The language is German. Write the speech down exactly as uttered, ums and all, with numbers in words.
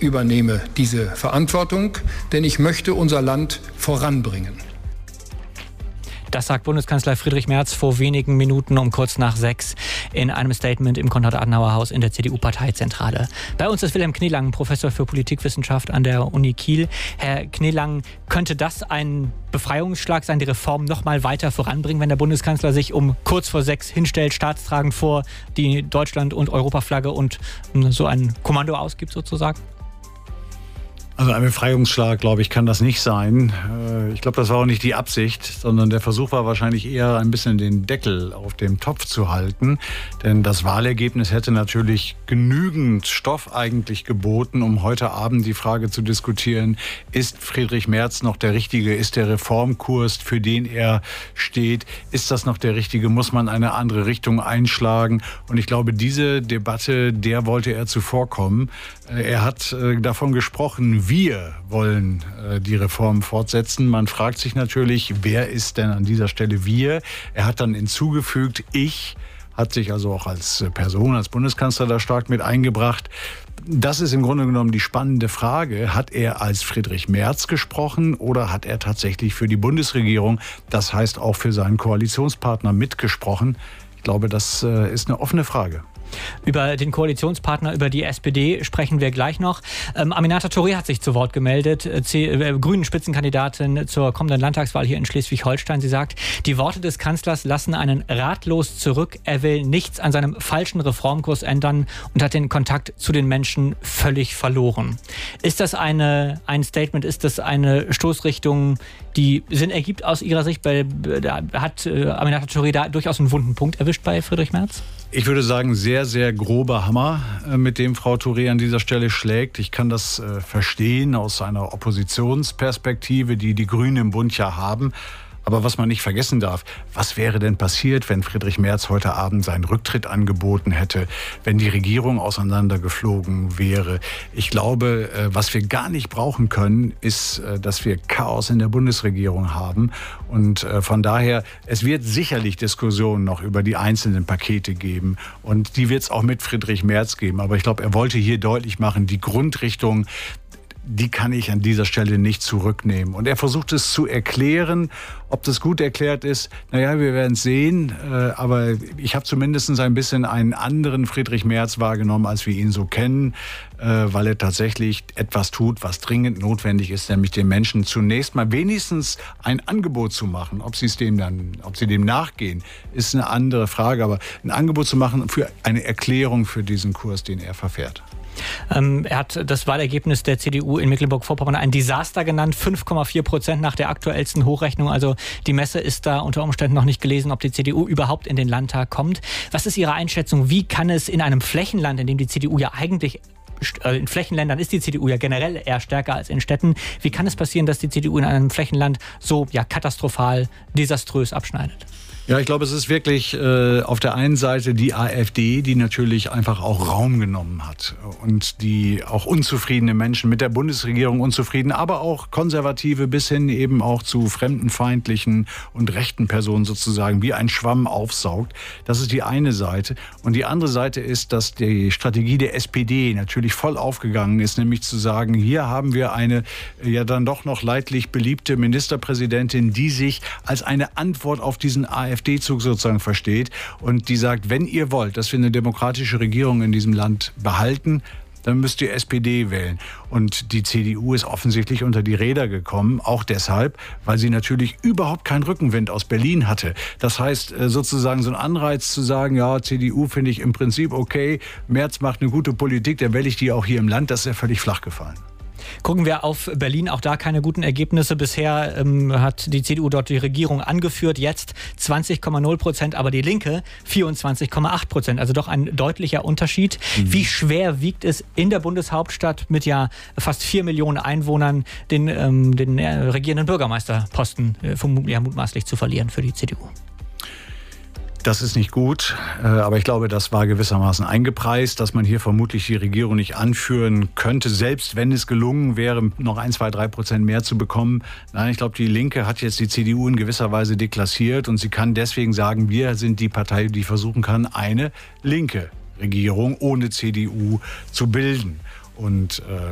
übernehme diese Verantwortung, denn ich möchte unser Land voranbringen. Das sagt Bundeskanzler Friedrich Merz vor wenigen Minuten um kurz nach sechs in einem Statement im Konrad-Adenauer-Haus in der C D U-Parteizentrale. Bei uns ist Wilhelm Kneelang, Professor für Politikwissenschaft an der Uni Kiel. Herr Kneelang, könnte das ein Befreiungsschlag sein, die Reform noch mal weiter voranbringen, wenn der Bundeskanzler sich um kurz vor sechs hinstellt, staatstragend vor die Deutschland- und Europaflagge und so ein Kommando ausgibt sozusagen? Also ein Befreiungsschlag, glaube ich, kann das nicht sein. Ich glaube, das war auch nicht die Absicht, sondern der Versuch war wahrscheinlich eher ein bisschen den Deckel auf dem Topf zu halten. Denn das Wahlergebnis hätte natürlich genügend Stoff eigentlich geboten, um heute Abend die Frage zu diskutieren, ist Friedrich Merz noch der Richtige? Ist der Reformkurs, für den er steht, ist das noch der Richtige? Muss man eine andere Richtung einschlagen? Und ich glaube, diese Debatte, der wollte er zuvorkommen. Er hat davon gesprochen, wir wollen äh, die Reform fortsetzen. Man fragt sich natürlich, wer ist denn an dieser Stelle wir? Er hat dann hinzugefügt, ich, hat sich also auch als Person, als Bundeskanzler da stark mit eingebracht. Das ist im Grunde genommen die spannende Frage. Hat er als Friedrich Merz gesprochen oder hat er tatsächlich für die Bundesregierung, das heißt auch für seinen Koalitionspartner, mitgesprochen? Ich glaube, das äh, ist eine offene Frage. Über den Koalitionspartner, über die S P D sprechen wir gleich noch. Ähm, Aminata Touré hat sich zu Wort gemeldet, C- äh, grünen Spitzenkandidatin zur kommenden Landtagswahl hier in Schleswig-Holstein. Sie sagt, die Worte des Kanzlers lassen einen ratlos zurück. Er will nichts an seinem falschen Reformkurs ändern und hat den Kontakt zu den Menschen völlig verloren. Ist das eine, ein Statement, ist das eine Stoßrichtung, die Sinn ergibt aus Ihrer Sicht? Bei, da hat äh, Aminata Touré da durchaus einen wunden Punkt erwischt bei Friedrich Merz? Ich würde sagen, sehr, sehr grober Hammer, mit dem Frau Touré an dieser Stelle schlägt. Ich kann das äh, verstehen aus einer Oppositionsperspektive, die die Grünen im Bund ja haben. Aber was man nicht vergessen darf, was wäre denn passiert, wenn Friedrich Merz heute Abend seinen Rücktritt angeboten hätte, wenn die Regierung auseinandergeflogen wäre? Ich glaube, was wir gar nicht brauchen können, ist, dass wir Chaos in der Bundesregierung haben. Und von daher, es wird sicherlich Diskussionen noch über die einzelnen Pakete geben. Und die wird es auch mit Friedrich Merz geben. Aber ich glaube, er wollte hier deutlich machen, die Grundrichtung, die kann ich an dieser Stelle nicht zurücknehmen. Und er versucht es zu erklären. Ob das gut erklärt ist, naja, wir werden es sehen. Aber ich habe zumindest ein bisschen einen anderen Friedrich Merz wahrgenommen, als wir ihn so kennen, weil er tatsächlich etwas tut, was dringend notwendig ist, nämlich den Menschen zunächst mal wenigstens ein Angebot zu machen. Ob sie es dem dann, ob sie dem nachgehen, ist eine andere Frage. Aber ein Angebot zu machen für eine Erklärung für diesen Kurs, den er verfährt. Ähm, er hat das Wahlergebnis der C D U in Mecklenburg-Vorpommern ein Desaster genannt, fünf Komma vier Prozent nach der aktuellsten Hochrechnung. Also die Messe ist da unter Umständen noch nicht gelesen, ob die C D U überhaupt in den Landtag kommt. Was ist Ihre Einschätzung? Wie kann es in einem Flächenland, in dem die C D U ja eigentlich, in Flächenländern ist die C D U ja generell eher stärker als in Städten, wie kann es passieren, dass die C D U in einem Flächenland so ja katastrophal, desaströs abschneidet? Ja, ich glaube, es ist wirklich äh, auf der einen Seite die AfD, die natürlich einfach auch Raum genommen hat und die auch unzufriedene Menschen mit der Bundesregierung unzufrieden, aber auch Konservative bis hin eben auch zu fremdenfeindlichen und rechten Personen sozusagen wie ein Schwamm aufsaugt. Das ist die eine Seite. Und die andere Seite ist, dass die Strategie der S P D natürlich voll aufgegangen ist, nämlich zu sagen, hier haben wir eine ja dann doch noch leidlich beliebte Ministerpräsidentin, die sich als eine Antwort auf diesen AfD AfD-Zug sozusagen versteht und die sagt, wenn ihr wollt, dass wir eine demokratische Regierung in diesem Land behalten, dann müsst ihr S P D wählen. Und die C D U ist offensichtlich unter die Räder gekommen, auch deshalb, weil sie natürlich überhaupt keinen Rückenwind aus Berlin hatte. Das heißt, sozusagen so ein Anreiz zu sagen, ja, C D U finde ich im Prinzip okay, Merz macht eine gute Politik, dann wähle ich die auch hier im Land, das ist ja völlig flach gefallen. Gucken wir auf Berlin, auch da keine guten Ergebnisse. Bisher ähm, hat die C D U dort die Regierung angeführt, jetzt zwanzig Komma null Prozent, aber die Linke vierundzwanzig Komma acht Prozent. Also doch ein deutlicher Unterschied. Mhm. Wie schwer wiegt es in der Bundeshauptstadt mit ja fast vier Millionen Einwohnern den, ähm, den äh, regierenden Bürgermeisterposten äh, vermutlich, ja, mutmaßlich zu verlieren für die C D U? Das ist nicht gut, aber ich glaube, das war gewissermaßen eingepreist, dass man hier vermutlich die Regierung nicht anführen könnte, selbst wenn es gelungen wäre, noch ein, zwei, drei Prozent mehr zu bekommen. Nein, ich glaube, die Linke hat jetzt die C D U in gewisser Weise deklassiert und sie kann deswegen sagen, wir sind die Partei, die versuchen kann, eine linke Regierung ohne C D U zu bilden. Und äh,